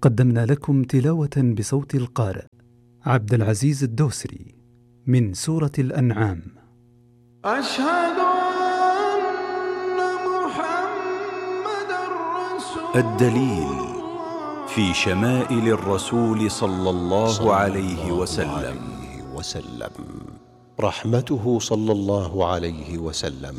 قدمنا لكم تلاوة بصوت القارئ عبد العزيز الدوسري من سورة الأنعام. أشهد أن محمدًا رسول الدليل في شمائل الرسول صلى الله عليه وسلم. رحمته صلى الله عليه وسلم.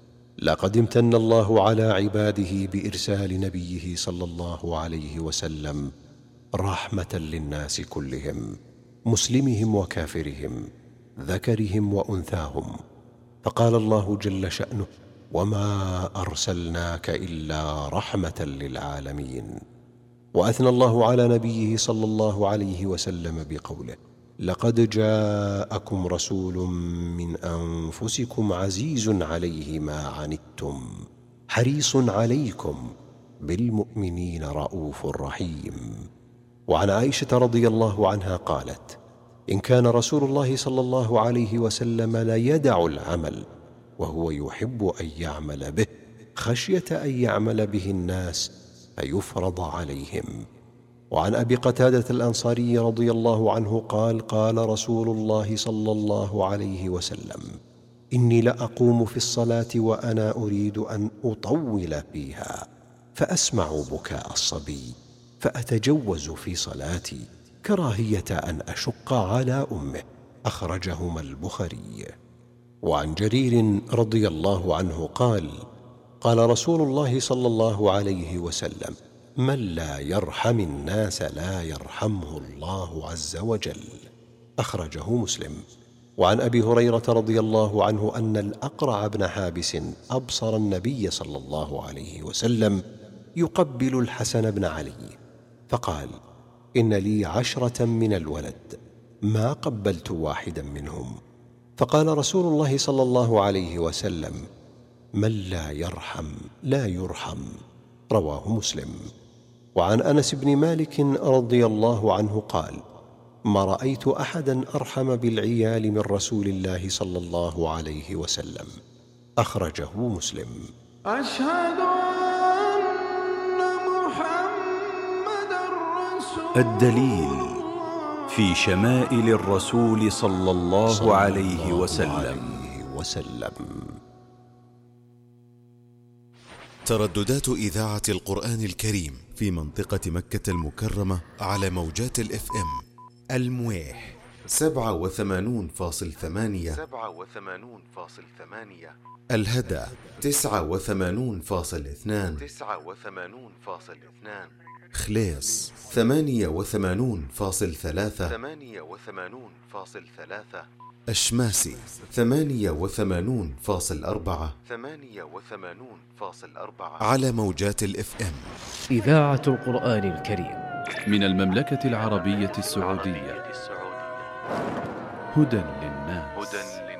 لقد امتن الله على عباده بإرسال نبيه صلى الله عليه وسلم رحمة للناس كلهم، مسلمهم وكافرهم، ذكرهم وأنثاهم. فقال الله جل شأنه: وما أرسلناك إلا رحمة للعالمين. وأثنى الله على نبيه صلى الله عليه وسلم بقوله: لقد جاءكم رسول من أنفسكم عزيز عليه ما عنتم حريص عليكم بالمؤمنين رؤوف رحيم. وعن عائشة رضي الله عنها قالت: إن كان رسول الله صلى الله عليه وسلم لا يدع العمل وهو يحب أن يعمل به خشية أن يعمل به الناس فيفرض عليهم. وعن أبي قتادة الأنصاري رضي الله عنه قال: قال رسول الله صلى الله عليه وسلم: إني لأقوم في الصلاة وأنا أريد أن أطول فيها فأسمع بكاء الصبي فأتجوز في صلاتي كراهية أن أشق على أمه. أخرجهما البخاري. وعن جرير رضي الله عنه قال: قال رسول الله صلى الله عليه وسلم: من لا يرحم الناس لا يرحمه الله عز وجل. أخرجه مسلم. وعن أبي هريرة رضي الله عنه أن الأقرع بن حابس أبصر النبي صلى الله عليه وسلم يقبل الحسن بن علي فقال: إن لي 10 من الولد ما قبلت واحدا منهم. فقال رسول الله صلى الله عليه وسلم: من لا يرحم لا يرحم. رواه مسلم. وعن أنس بن مالك رضي الله عنه قال: ما رأيت أحدا أرحم بالعيال من رسول الله صلى الله عليه وسلم. أخرجه مسلم. أشهد أن محمدًا رسول الدليل في شمائل الرسول صلى الله عليه وسلم. ترددات إذاعة القرآن الكريم في منطقة مكة المكرمة على موجات الإف إم: المويح 87.8، الهدى 89.2، خليص 88.3، أشماسي 88.4 على موجات الإف إم. إذاعة القرآن الكريم من المملكة العربية السعودية. هدى للناس.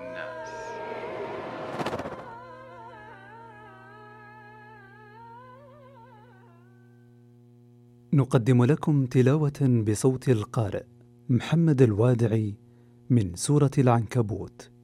نقدم لكم تلاوة بصوت القارئ محمد الوادعي من سورة العنكبوت.